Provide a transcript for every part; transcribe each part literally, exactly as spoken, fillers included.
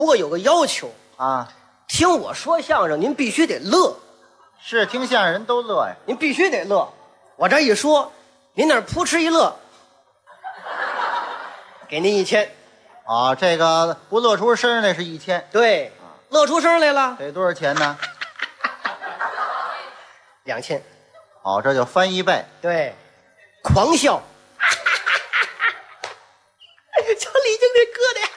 不过有个要求啊， 听我说相声您必须得乐， 是听相声人都乐呀。 您必须得乐。我这一说，您那儿扑哧一乐，给您一千。 啊，这个不乐出声那是一千。 对，乐出声来了， 给多少钱呢？ 两千。 哦，这就翻一倍。 对，狂笑。瞧李菁这疙瘩。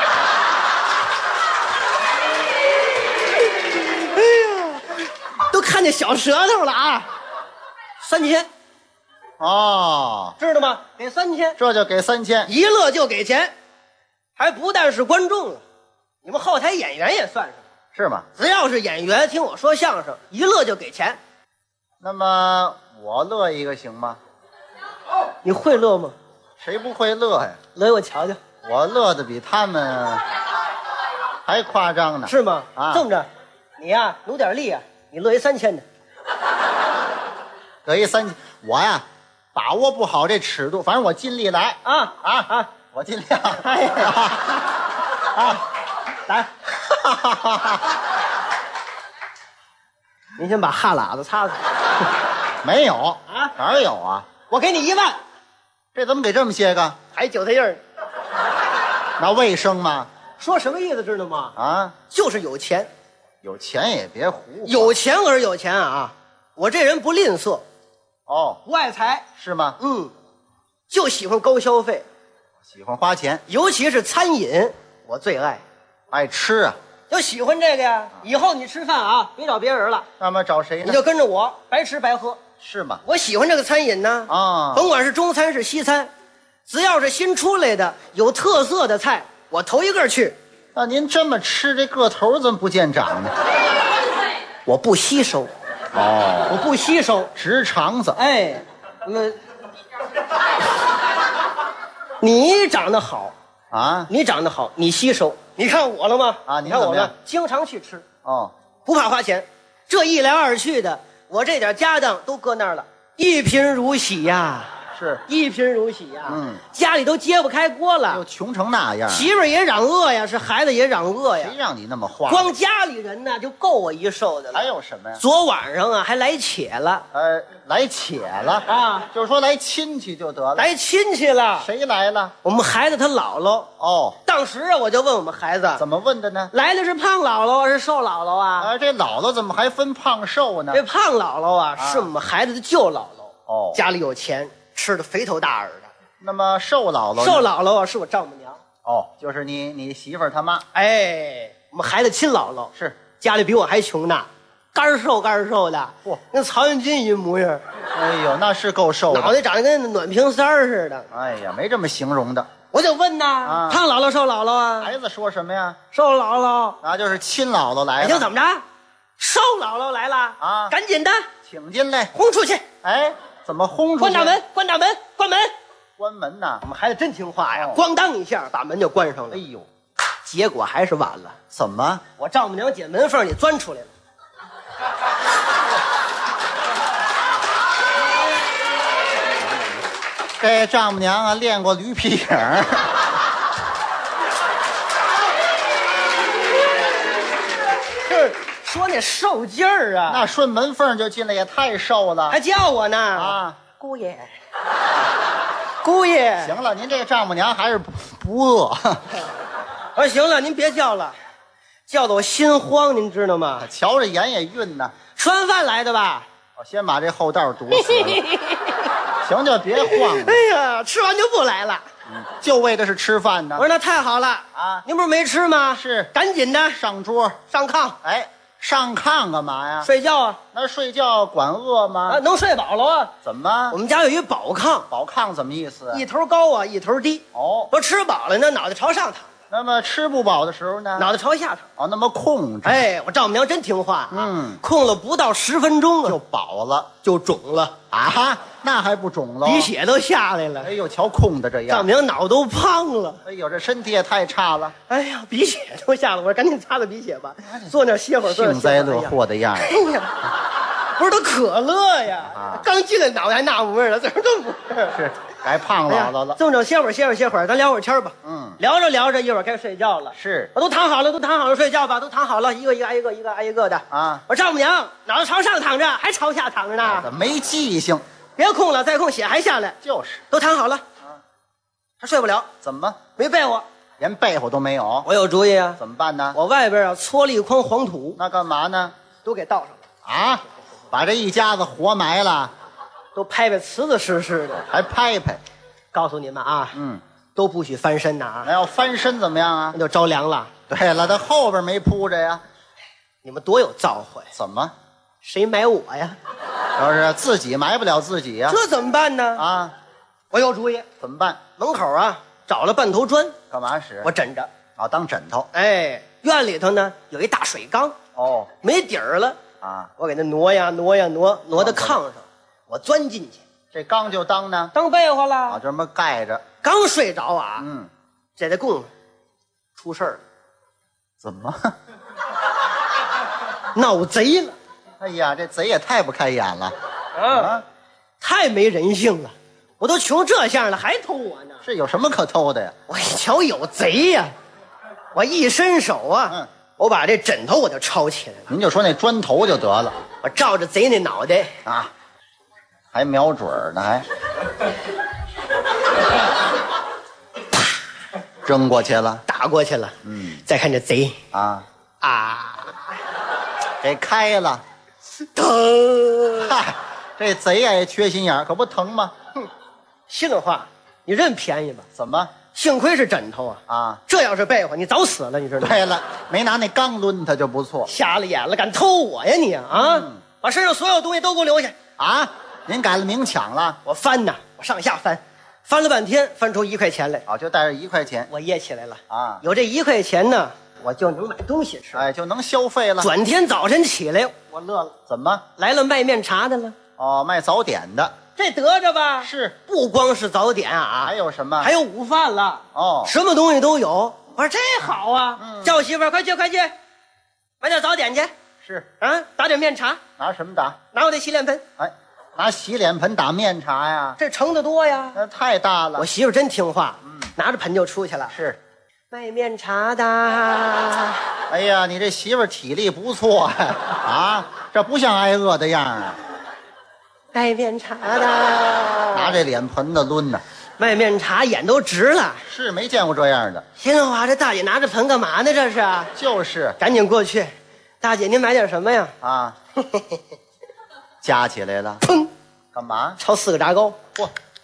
哎呀，都看见小舌头了啊！三千。 哦， 知道吗？给三千， 这就给三千， 一乐就给钱，还不但是观众了，你们后台演员也算上， 是吗？ 只要是演员听我说相声，一乐就给钱。 那么我乐一个行吗？ 你会乐吗？ 谁不会乐呀？ 乐给我瞧瞧。 我乐的比他们还夸张呢。 是吗？ 啊， 这么着，你呀努点力啊，你乐一三千的。 得一三千，我呀把握不好这尺度，反正我尽力来啊啊啊！ 我尽量。 哎呀，啊，来，您先把哈喇子擦擦。 没有啊？ 哪儿有啊？ 我给你一万， 这怎么给这么些个？ 还韭菜印儿。 那卫生吗？ 说什么意思知道吗？ 啊， 就是有钱， 有钱也别胡花。 有钱可是有钱啊！我这人不吝啬， 哦， 不爱财， 是吗？ 嗯，就喜欢高消费， 喜欢花钱， 尤其是餐饮，我最爱。 爱吃啊。 就喜欢这个呀！以后你吃饭啊，别找别人了， 那么找谁呢？ 你就跟着我，白吃白喝。 是吗？ 我喜欢这个餐饮呢， 啊， 甭管是中餐是西餐，只要是新出来的有特色的菜，我头一个去。 那您这么吃，这个头怎么不见长呢？ 我不吸收， 哦， 我不吸收。 直肠子。 哎，那你长得好， 啊， 你长得好，你吸收。你看我了吗？ 啊你看我您怎么样了，经常去吃， 哦， 不怕花钱。这一来二去的，我这点家当都搁那儿了，一贫如洗呀， 是， 一贫如洗呀。 嗯， 家里都揭不开锅又了， 穷成那样， 媳妇儿也嚷饿呀，是孩子也嚷饿呀谁。让你那么花？ 光家里人呢，就够我一受的了。 还有什么呀？ 昨晚上啊，还来且了呃，来且了啊， 就是说来亲戚就得了。 来亲戚了。 谁来了？ 我们孩子他姥姥。 哦， 当时啊，我就问我们孩子， 怎么问的呢？ 来的是胖姥姥还是瘦姥姥啊？ 啊，这姥姥怎么还分胖瘦呢？ 这胖姥姥啊， 啊是我们孩子的舅姥姥。 哦， 家里有钱，吃的肥头大耳的。 那么瘦姥姥呢？ 瘦姥姥啊，是我丈母娘。 哦，就是你你媳妇儿他妈。 哎，我们孩子亲姥姥是， 家里比我还穷呢，干瘦干瘦的， 嚯跟曹云金一模样， 哎呦，那是够瘦的。 脑袋长得跟暖瓶塞儿似的。 哎呀，没这么形容的。 我就问呐， 啊胖姥姥瘦姥姥啊？ 孩子说什么呀？ 瘦姥姥。 啊，就是亲姥姥来哎， 了。 听怎么着？瘦姥姥来了啊赶紧的请进来。 轰出去， 哎，怎么轰出去？ 关大门，关大门，关门。 关门呐我。们孩子真听话呀， 哦咣当一下把门就关上了哎。呦， 结果还是晚了， 怎么？ 我丈母娘捡门缝里钻出来了。 这丈母娘啊练过驴皮影儿。 是说那受劲儿啊， 那顺门缝就进来也太瘦了还叫我呢啊！ 姑爷，姑爷。 行了，您这丈母娘还是不不饿。 我说行了，您别叫了，叫的我心慌，您知道吗？ 瞧着眼也晕呢。 吃完饭来的吧？ 我先把这后道堵死了。行，就别晃了， 哎呀，吃完就不来了。 就为的是吃饭呢我。说那太好了啊您不是没吃吗？ 是赶紧的上桌， 上炕哎，上炕干嘛呀？ 睡觉啊那睡觉管饿吗？ 啊，能睡饱了啊。 怎么我？们家有一宝炕， 宝炕怎么意思？ 一头高啊，一头低。 哦， 说吃饱了呢，脑袋朝上躺， 那么吃不饱的时候呢？ 脑袋朝下躺。 哦，那么控制， 哎，我丈母娘真听话啊， 嗯控了不到十分钟啊， 就饱了就肿了， 啊？那还不肿了？ 鼻血都下来了哎。呦，瞧控的这样丈母。娘脑都胖了， 哎呦，这身体也太差了， 哎呀，鼻血都下来了，我说赶紧擦擦鼻血吧，坐那儿歇会儿，坐那儿幸灾乐歇会儿。 祸的样儿。 哎呀，不是他可乐呀， 啊刚进来脑袋还那模样了，怎么这么回事？ 是改胖姥姥了。 这么着，歇会儿，歇会儿，歇会儿，咱聊会儿天吧。 嗯， 聊着聊着，一会儿该睡觉了。 是， 我都躺好了，都躺好了，睡觉吧，都躺好了，一个一个挨一个，一个挨一个的。 啊， 我丈母娘脑袋朝上躺着，还朝下躺着呢。 怎么没记性？ 别空了，再空血还下来。 就是， 都躺好了。啊，他睡不了， 怎么没被窝？ 连被窝都没有？ 我有主意啊。 怎么办呢？ 我外边啊搓了一筐黄土， 那干嘛呢？ 都给倒上了。 啊，把这一家子活埋了， 都拍拍瓷瓷实实的， 还拍拍。 告诉你们啊， 嗯， 都不许翻身呐啊， 那要翻身怎么样啊？ 那就着凉了。 对了，他后边没铺着呀。 你们多有造化呀！ 怎么？ 谁埋我呀？ 要是自己埋不了自己呀？ 这怎么办呢？ 啊， 我有主意。 怎么办？ 门口啊找了半头砖， 干嘛使？ 我枕着。 啊，当枕头。 哎，院里头呢有一大水缸， 哦， 没底儿了啊， 我给它挪呀挪呀挪，挪到炕上，我钻进去， 这缸就当呢？ 当被窝了。 啊，就这么盖着。 刚睡着啊， 嗯， 这得供上，出事儿了， 怎么？ 闹贼了哎呀，这贼也太不开眼了啊！太没人性了！我都穷这相了，还偷我呢？ 是有什么可偷的呀？ 我一瞧有贼呀，我一伸手啊， 嗯， 我把这枕头我就抄起来了， 您就说那砖头就得了我照着贼那脑袋， 啊，还瞄准儿呢，还扔过去了。 打过去了。 嗯， 再看这贼啊， 啊， 给开了。 疼！ 嗨，这贼呀也缺心眼儿，可不疼吗？ 心里话，你认便宜吧？ 怎么幸亏是枕头啊！ 啊？ 这要是被窝，你早死了，你知道吗？ 对了，没拿那缸抡他就不错瞎了眼了，敢偷我呀你啊！ 嗯把身上所有东西都给我留下！ 啊！您改了明抢了？ 我翻呐，我上下翻，翻了半天，翻出一块钱来， 哦，就带着一块钱我掖起来了啊， 有这一块钱呢，我就能买东西吃。 哎，就能消费了。 转天早晨起来，我乐了， 怎么？ 来了卖面茶的了， 哦，卖早点的。 这得着吧？ 是， 不光是早点啊， 还有什么？ 还有午饭了。 哦， 什么东西都有。我说这好啊， 嗯叫我媳妇儿快去快去，买点早点去是啊，打点面茶， 拿什么打？ 拿我那洗脸盆， 哎，拿洗脸盆打面茶呀？ 这盛的多呀。 那太大了。 我媳妇儿真听话， 嗯拿着盆就出去了。 是， 卖面茶的， 哎呀，你这媳妇儿体力不错呀，啊，这不像挨饿的样儿啊。 卖面茶的， 拿这脸盆子抡呢， 卖面茶眼都直了。 是没见过这样的。 心里话，这大姐拿着盆干嘛呢？这是， 就是赶紧过去，大姐您买点什么呀？ 啊，夹起来了， 砰， 干嘛？ 炒四个炸糕。 嚯，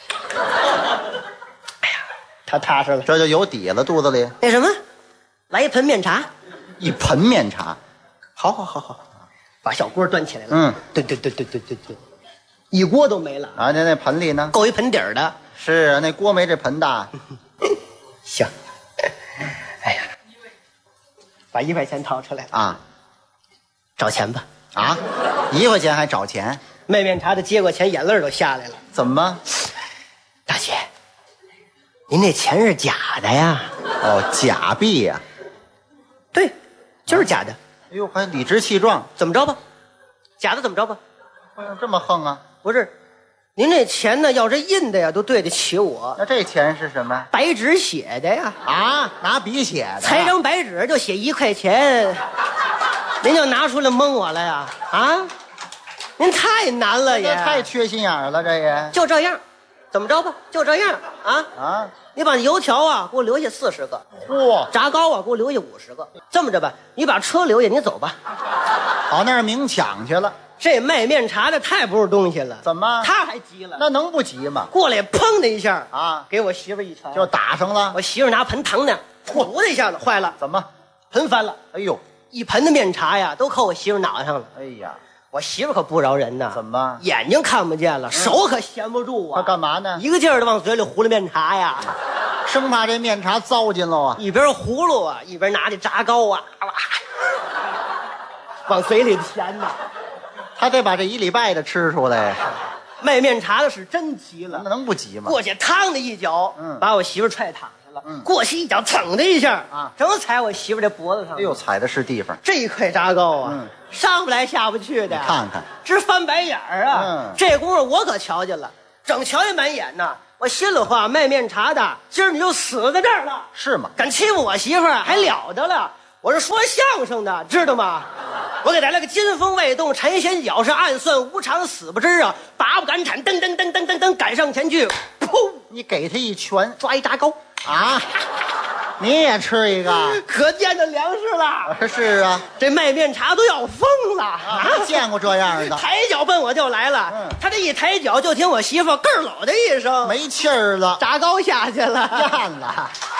他踏实了。 这就有底了，肚子里那什么，来一盆面茶。 一盆面茶。 好好好好，把小锅端起来了。 嗯， 对对对对对对对，一锅都没了， 啊，那那盆里呢？ 够一盆底儿的。 是啊，那锅没这盆大。 行，哎呀，把一块钱掏出来啊找钱吧。 啊，一块钱还找钱？ 卖面茶的接过钱，眼泪都下来了。 怎么？ 大姐，您那钱是假的呀？ 哦，假币呀、 对，就是假的。 哎呦，还理直气壮， 怎么着吧？假的怎么着吧？ 哎呦这么横啊？ 不是，您这钱呢，要是印的呀，都对得起我。 那这钱是什么？ 白纸写的呀， 啊，拿笔写的？ 裁张白纸就写一块钱，您就拿出来蒙我了呀？啊，您太难了这也， 太缺心眼儿了，这也就这样，怎么着吧？就这样啊！ 啊， 你把油条啊给我留下四十个， 嚯， 炸糕啊给我留下五十个。这么着吧，你把车留下，你走吧。 跑那儿明抢去了。 这卖面茶的太不是东西了， 怎么？ 他还急了， 那能不急吗？ 过来砰的一下啊， 给我媳妇一拳， 就打上了。 我媳妇拿盆疼呢，噗的一下子坏了， 怎么？ 盆翻了， 哎呦， 一盆的面茶呀都扣我媳妇脑袋上了。 哎呀， 我媳妇可不饶人呐， 怎么？ 眼睛看不见了，手可闲不住啊。 他干嘛呢？ 一个劲儿的往嘴里糊了面茶呀， 生怕这面茶糟践喽啊！ 一边葫芦啊，一边拿着炸糕啊，哇，往嘴里填呐。 他得把这一礼拜的吃出来， 卖面茶的是真急了那，能不急吗？ 过去嘡的一脚， 嗯把我媳妇踹躺下了。 嗯过去一脚，噌的一下啊， 正踩我媳妇这脖子上。 哎呦，踩的是地方。 这一块炸糕啊， 嗯上不来下不去的， 你看看直翻白眼儿啊！ 嗯这功夫我可瞧见了，正瞧见满眼呢， 我信了话，卖面茶的，今儿你就死在这儿了。 是吗？ 敢欺负我媳妇儿还了得了？我是说相声的，知道吗？我给来了个金风未动，陈仙脚是暗算无常，死不知啊！拔不敢铲，噔噔噔噔噔噔，赶上前去，噗！ 你给他一拳抓一炸糕啊！你也吃一个？ 可见的粮食了。 是啊， 这卖面茶都要疯了啊！ 没见过这样的， 抬脚奔我就来了。 嗯， 他这一抬脚，就听我媳妇咯儿搂的一声， 没气儿了， 炸糕下去了， 咽了。